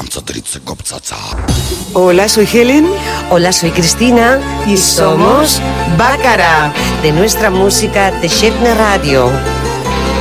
Hola, soy Helen. Hola, soy Cristina. Y somos Bácara, de nuestra música de Shepner Radio.